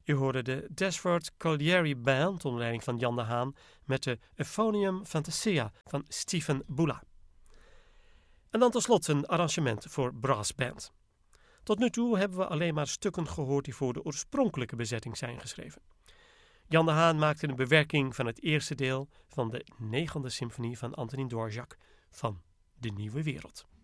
U hoorde de Desford Colliery Band onder leiding van Jan de Haan met de Euphonium Fantasia van Stephen Bula. En dan tot slot een arrangement voor brassband. Tot nu toe hebben we alleen maar stukken gehoord die voor de oorspronkelijke bezetting zijn geschreven. Jan de Haan maakte een bewerking van het eerste deel van de 9e symfonie van Antonín Dvořák van De Nieuwe Wereld.